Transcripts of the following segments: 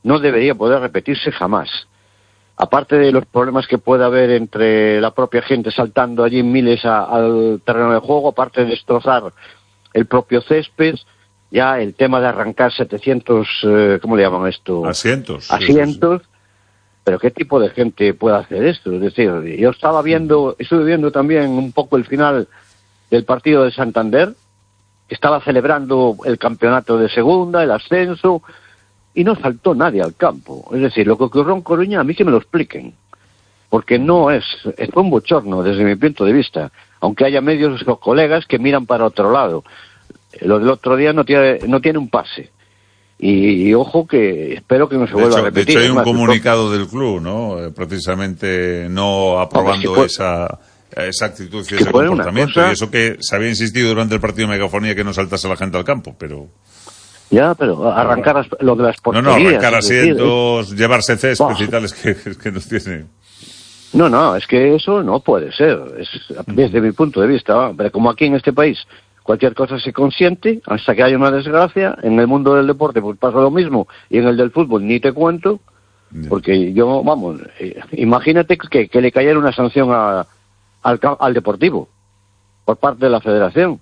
no debería poder repetirse jamás. Aparte de los problemas que puede haber entre la propia gente saltando allí en miles al terreno de juego, aparte de destrozar el propio césped, ya el tema de arrancar 700, ¿cómo le llaman esto? Asientos. Sí. Pero ¿qué tipo de gente puede hacer esto? Es decir, yo estuve viendo también un poco el final del partido de Santander, que estaba celebrando el campeonato de segunda, el ascenso, y no saltó nadie al campo. Es decir, lo que ocurrió en Coruña, a mí que me lo expliquen, porque fue un bochorno desde mi punto de vista, aunque haya medios o colegas que miran para otro lado. Lo del otro día no tiene un pase. Y ojo que espero que no se vuelva a repetir. De hecho, hay un comunicado del club, ¿no? Precisamente no aprobando esa actitud y ese comportamiento. Y eso que se había insistido durante el partido de megafonía que no saltase la gente al campo, pero... Ya, pero arrancar lo de las porterías... No, arrancar asientos, llevarse césped y tal, es que nos tiene... No, es que eso no puede ser. Desde mi punto de vista, pero como aquí en este país... Cualquier cosa se consiente hasta que haya una desgracia. En el mundo del deporte pues pasa lo mismo, y en el del fútbol ni te cuento, porque imagínate que le cayera una sanción al Deportivo por parte de la Federación.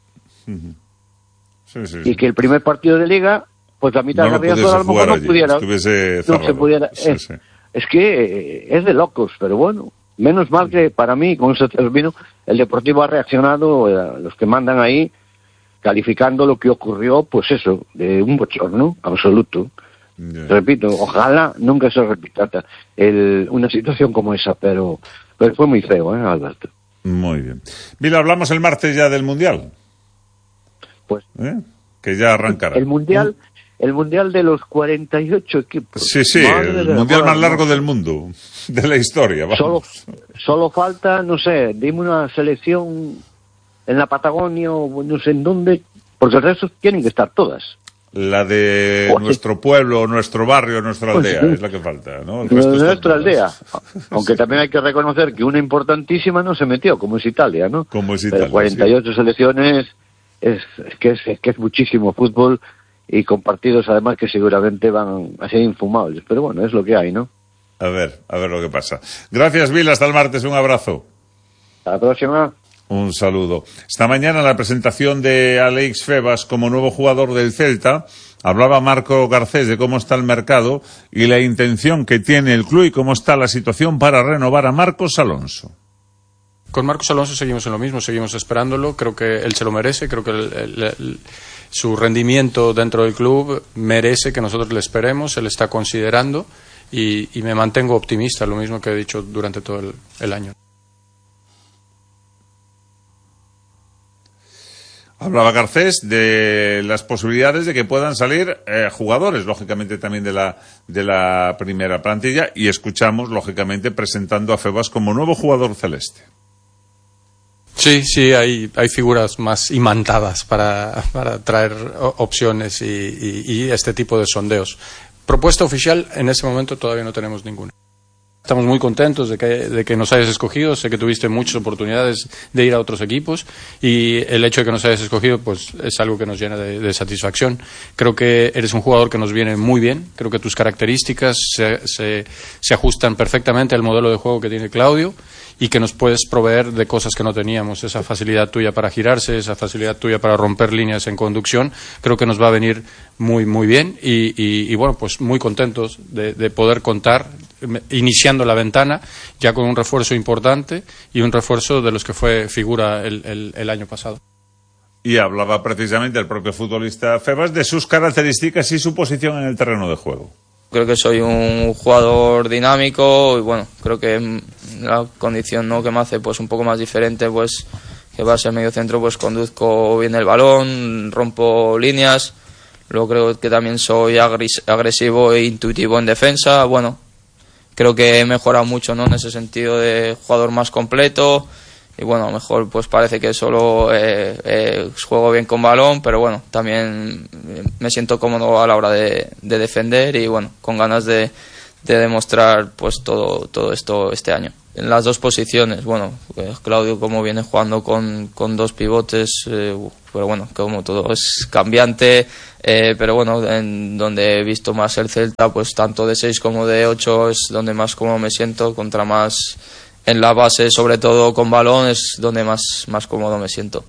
Sí. Y que el primer partido de Liga, pues la mitad de la Riazor a lo mejor no pudiera. No se pudiera. Sí. Es que es de locos, pero bueno. Menos mal que para mí, con eso termino, el Deportivo ha reaccionado, los que mandan ahí, calificando lo que ocurrió, pues eso, de un bochorno absoluto. Repito, ojalá nunca se repita una situación como esa, pero fue muy feo, Alberto. Muy bien. Mira, hablamos el martes ya del Mundial. Pues. Que ya arrancará. El Mundial de los 48 equipos. Sí, el Mundial más largo del mundo, de la historia. Vamos. Solo falta, no sé, dime una selección en la Patagonia o no sé en dónde, porque el resto tienen que estar todas. La de nuestro pueblo, nuestro barrio, nuestra aldea, es la que falta, ¿no? El resto nuestra aldea. Aunque también hay que reconocer que una importantísima no se metió, como es Italia, ¿no? Pero 48 selecciones es que es muchísimo fútbol. Y con partidos además que seguramente van a ser infumables. Pero bueno, es lo que hay, ¿no? A ver lo que pasa. Gracias, Vil, hasta el martes, un abrazo. Hasta la próxima. Un saludo. Esta mañana en la presentación de Alex Febas como nuevo jugador del Celta, hablaba Marco Garcés de cómo está el mercado y la intención que tiene el club y cómo está la situación para renovar a Marcos Alonso. Con Marcos Alonso seguimos en lo mismo, seguimos esperándolo, creo que él se lo merece, creo que su rendimiento dentro del club merece que nosotros le esperemos, se le está considerando y me mantengo optimista, lo mismo que he dicho durante todo el año. Hablaba Garcés de las posibilidades de que puedan salir jugadores, lógicamente también de la primera plantilla, y escuchamos, lógicamente, presentando a Febas como nuevo jugador celeste. Sí, hay figuras más imantadas para traer opciones y este tipo de sondeos. Propuesta oficial, en este momento todavía no tenemos ninguna. Estamos muy contentos de que nos hayas escogido. Sé que tuviste muchas oportunidades de ir a otros equipos y el hecho de que nos hayas escogido pues es algo que nos llena de satisfacción. Creo que eres un jugador que nos viene muy bien. Creo que tus características se ajustan perfectamente al modelo de juego que tiene Claudio y que nos puedes proveer de cosas que no teníamos. Esa facilidad tuya para girarse, esa facilidad tuya para romper líneas en conducción, creo que nos va a venir muy, muy bien y bueno, pues muy contentos de poder contar, iniciando la ventana, ya con un refuerzo importante y un refuerzo de los que fue figura el año pasado. Y hablaba precisamente el propio futbolista Febas de sus características y su posición en el terreno de juego. Creo que soy un jugador dinámico y bueno, creo que la condición que me hace pues un poco más diferente, pues que va a ser medio centro, pues conduzco bien el balón, rompo líneas. Luego creo que también soy agresivo e intuitivo en defensa. Bueno, creo que he mejorado mucho, ¿no? En ese sentido de jugador más completo. Y bueno, a lo mejor pues parece que solo juego bien con balón, pero bueno, también me siento cómodo a la hora de defender y bueno, con ganas de demostrar pues todo esto este año. En las dos posiciones, bueno, Claudio como viene jugando con dos pivotes, pero bueno, como todo es cambiante, pero bueno, en donde he visto más el Celta, pues tanto de 6 como de 8 es donde más cómodo me siento, contra más en la base, sobre todo con balón, es donde más cómodo me siento.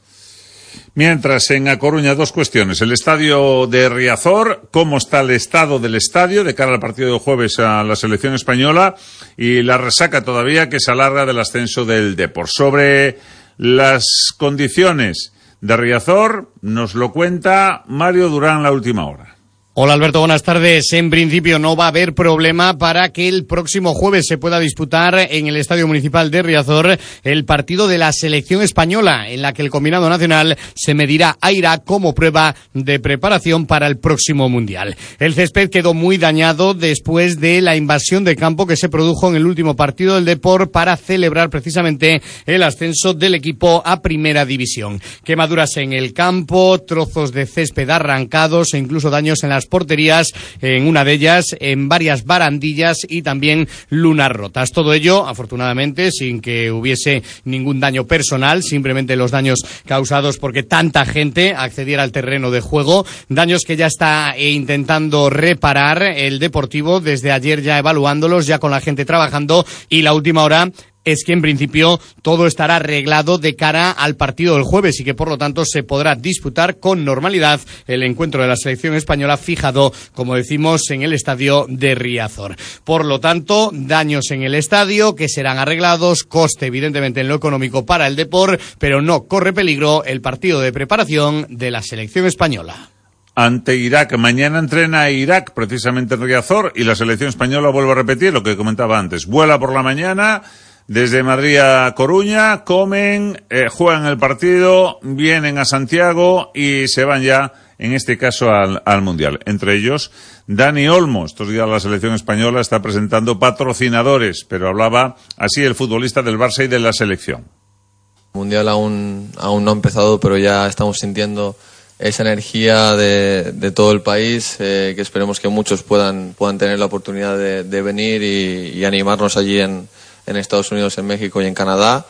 Mientras, en A Coruña, 2 cuestiones. El estadio de Riazor, cómo está el estado del estadio de cara al partido de jueves a la selección española, y la resaca todavía que se alarga del ascenso del Depor. Sobre las condiciones de Riazor nos lo cuenta Mario Durán, La Última Hora. Hola Alberto, buenas tardes. En principio no va a haber problema para que el próximo jueves se pueda disputar en el Estadio Municipal de Riazor el partido de la selección española, en la que el combinado nacional se medirá a Irak como prueba de preparación para el próximo Mundial. El césped quedó muy dañado después de la invasión de campo que se produjo en el último partido del Depor para celebrar precisamente el ascenso del equipo a Primera División. Quemaduras en el campo, trozos de césped arrancados e incluso daños en las porterías, en una de ellas, en varias barandillas y también lunas rotas. Todo ello, afortunadamente, sin que hubiese ningún daño personal, simplemente los daños causados porque tanta gente accediera al terreno de juego, daños que ya está intentando reparar el Deportivo desde ayer, ya evaluándolos, ya con la gente trabajando, y la última hora es que en principio todo estará arreglado de cara al partido del jueves y que por lo tanto se podrá disputar con normalidad el encuentro de la selección española fijado, como decimos, en el estadio de Riazor. Por lo tanto, daños en el estadio que serán arreglados, coste evidentemente en lo económico para el Depor, pero no corre peligro el partido de preparación de la selección española. Ante Irak, mañana entrena Irak precisamente en Riazor, y la selección española, vuelvo a repetir lo que comentaba antes, vuela por la mañana desde Madrid a Coruña, comen, juegan el partido, vienen a Santiago y se van ya, en este caso, al Mundial. Entre ellos, Dani Olmo. Estos días la selección española está presentando patrocinadores, pero hablaba así el futbolista del Barça y de la selección. El Mundial aún no ha empezado, pero ya estamos sintiendo esa energía de todo el país, que esperemos que muchos puedan tener la oportunidad de venir y animarnos allí en Estados Unidos, en México y en Canadá,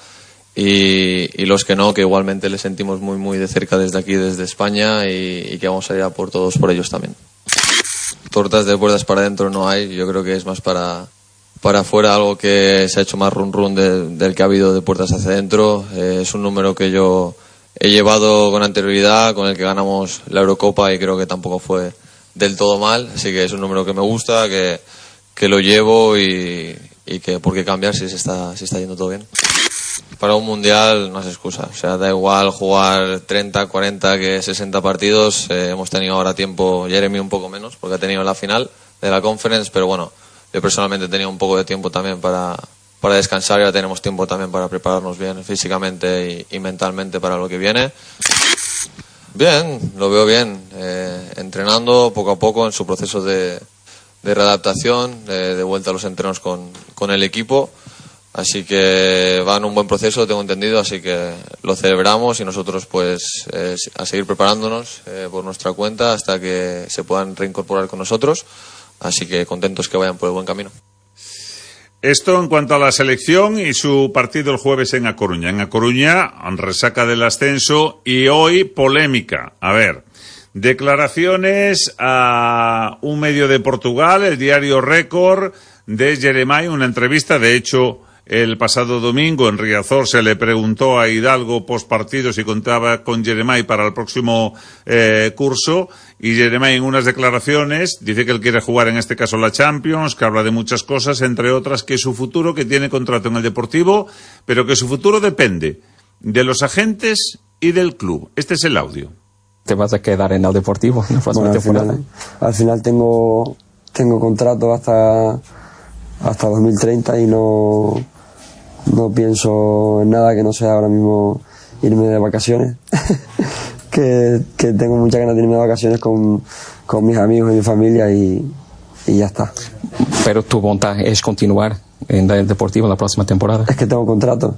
y los que no, que igualmente les sentimos muy muy de cerca desde aquí, desde España, y que vamos a ir a por todos por ellos también. Tortas de puertas para adentro no hay, yo creo que es más para afuera, algo que se ha hecho más run del que ha habido de puertas hacia adentro. Es un número que yo he llevado con anterioridad, con el que ganamos la Eurocopa, y creo que tampoco fue del todo mal, así que es un número que me gusta, que lo llevo, y que por qué cambiar si se está yendo todo bien. Para un mundial no es excusa, o sea, da igual jugar 30, 40 que 60 partidos. Hemos tenido ahora tiempo, Jeremy un poco menos porque ha tenido la final de la Conference, pero bueno, yo personalmente he tenido un poco de tiempo también para descansar, y ahora tenemos tiempo también para prepararnos bien físicamente y mentalmente para lo que viene. Bien, lo veo bien, entrenando poco a poco en su proceso de readaptación, de vuelta a los entrenos con el equipo, así que va en un buen proceso, tengo entendido, así que lo celebramos, y nosotros pues a seguir preparándonos por nuestra cuenta hasta que se puedan reincorporar con nosotros, así que contentos que vayan por el buen camino. Esto en cuanto a la selección y su partido el jueves en A Coruña. En A Coruña, resaca del ascenso, y hoy polémica. A ver, declaraciones a un medio de Portugal, el diario Récord, de Jeremai, una entrevista. De hecho, el pasado domingo en Riazor se le preguntó a Hidalgo post partido si contaba con Jeremai para el próximo curso, y Jeremai en unas declaraciones dice que él quiere jugar, en este caso, la Champions, que habla de muchas cosas, entre otras que su futuro, que tiene contrato en el Deportivo, pero que su futuro depende de los agentes y del club. Este es el audio. ¿Te vas a quedar en el Deportivo en la próxima temporada? Al final tengo contrato hasta 2030 y no pienso en nada que no sea ahora mismo irme de vacaciones. que tengo muchas ganas de irme de vacaciones con mis amigos y mi familia, y ya está. Pero tu voluntad es continuar en el Deportivo en la próxima temporada. Es que tengo contrato.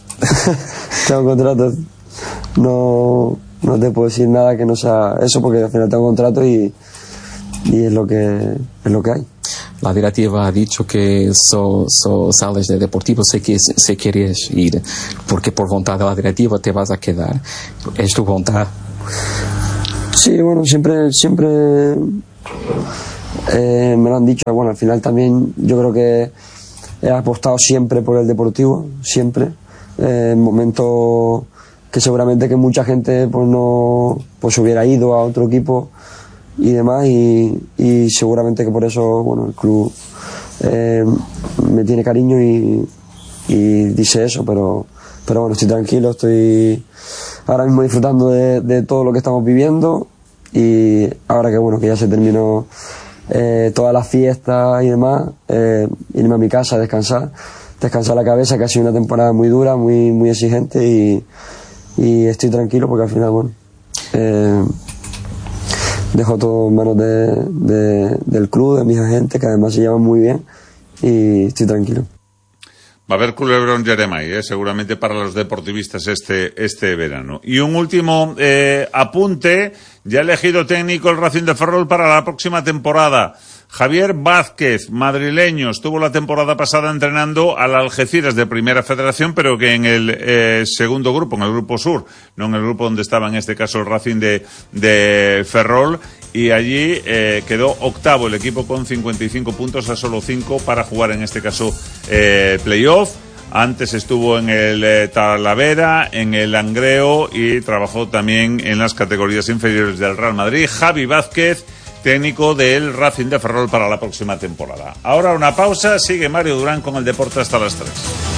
No te puedo decir nada que no sea eso, porque al final tengo contrato y es lo que hay. La directiva ha dicho que sales del Deportivo si quieres ir, porque por voluntad de la directiva te vas a quedar. ¿Es tu voluntad Sí, bueno, siempre me lo han dicho. Bueno, al final también yo creo que he apostado siempre por el Deportivo, siempre. En momentos que seguramente que mucha gente pues no pues hubiera ido a otro equipo y demás, y seguramente que por eso bueno el club me tiene cariño y dice eso, pero bueno, estoy tranquilo, estoy ahora mismo disfrutando de todo lo que estamos viviendo, y ahora que bueno que ya se terminó todas las fiestas y demás, irme a mi casa a descansar la cabeza, que ha sido una temporada muy dura, muy exigente, y estoy tranquilo porque al final bueno dejo todo en manos del club, de mis agentes, que además se llevan muy bien, y estoy tranquilo. Va a haber culebrón Jeremai, seguramente para los deportivistas este verano. Y un último apunte, ya ha elegido técnico el Racing de Ferrol para la próxima temporada. Javier Vázquez, madrileño, estuvo la temporada pasada entrenando al Algeciras de Primera Federación, pero que en el segundo grupo, en el grupo sur, no en el grupo donde estaba en este caso el Racing de Ferrol, y allí quedó octavo el equipo con 55 puntos, a solo 5 para jugar en este caso playoff. Antes estuvo en el Talavera, en el Langreo, y trabajó también en las categorías inferiores del Real Madrid. Javi Vázquez, técnico del Racing de Ferrol para la próxima temporada. Ahora una pausa, sigue Mario Durán con el deporte hasta las 3.